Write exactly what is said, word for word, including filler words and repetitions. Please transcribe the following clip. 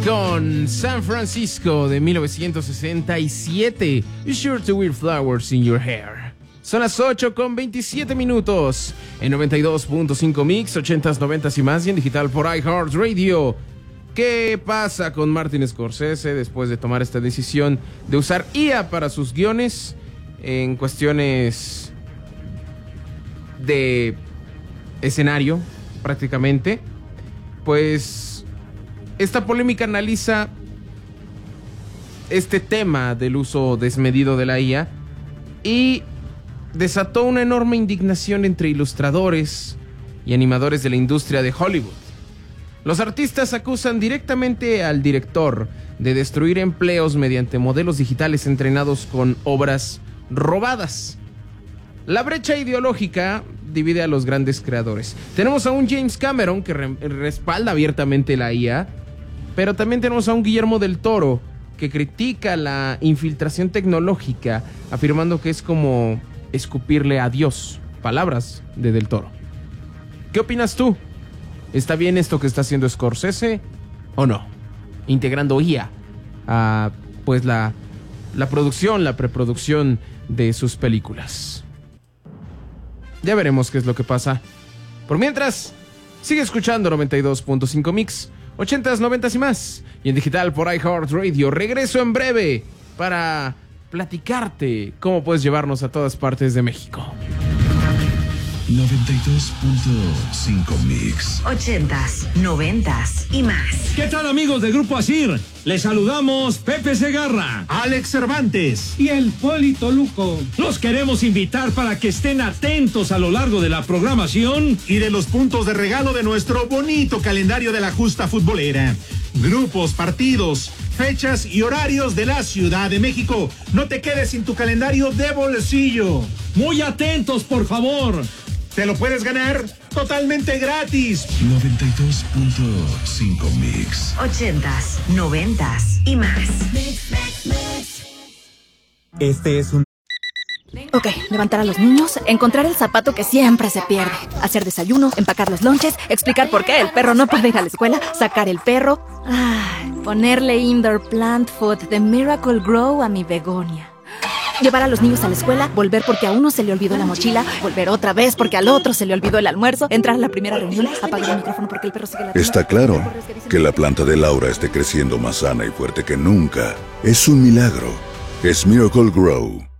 con San Francisco de mil novecientos sesenta y siete. Be sure to wear flowers in your hair. Son las ocho con veintisiete minutos en noventa y dos punto cinco Mix, ochentas, noventas y más, y en digital por iHeartRadio. ¿Qué pasa con Martin Scorsese después de tomar esta decisión de usar I A para sus guiones en cuestiones de escenario, prácticamente? Pues esta polémica analiza este tema del uso desmedido de la I A y desató una enorme indignación entre ilustradores y animadores de la industria de Hollywood. Los artistas acusan directamente al director de destruir empleos mediante modelos digitales entrenados con obras robadas. La brecha ideológica divide a los grandes creadores. Tenemos a un James Cameron que re- respalda abiertamente la I A, pero también tenemos a un Guillermo del Toro que critica la infiltración tecnológica, afirmando que es como escupirle a Dios. Palabras de Del Toro. ¿Qué opinas tú? ¿Está bien esto que está haciendo Scorsese o no? Integrando I A a pues la, la producción, la preproducción de sus películas. Ya veremos qué es lo que pasa. Por mientras, sigue escuchando noventa y dos punto cinco Mix, ochentas, noventas y más, y en digital por iHeartRadio. Regreso en breve para platicarte cómo puedes llevarnos a todas partes de México. noventa y dos punto cinco Mix. Ochentas, noventas y más. ¿Qué tal, amigos del Grupo Asir? Les saludamos Pepe Segarra, Alex Cervantes y el Polito Luco. Los queremos invitar para que estén atentos a lo largo de la programación y de los puntos de regalo de nuestro bonito calendario de la justa futbolera. Grupos, partidos, fechas y horarios de la Ciudad de México. No te quedes sin tu calendario de bolsillo. Muy atentos, por favor. Te lo puedes ganar totalmente gratis. noventa y dos punto cinco Mix. Ochentas, noventas y más. Este es un... Ok, levantar a los niños, encontrar el zapato que siempre se pierde, hacer desayuno, empacar los lonches, explicar por qué el perro no puede ir a la escuela, sacar el perro, ay, ponerle indoor plant food de Miracle Grow a mi begonia. Llevar a los niños a la escuela, volver porque a uno se le olvidó la mochila, volver otra vez porque al otro se le olvidó el almuerzo, entrar a la primera reunión, apagar el micrófono porque el perro sigue ladrando. Está claro que la planta de Laura esté creciendo más sana y fuerte que nunca. Es un milagro. Es Miracle Grow.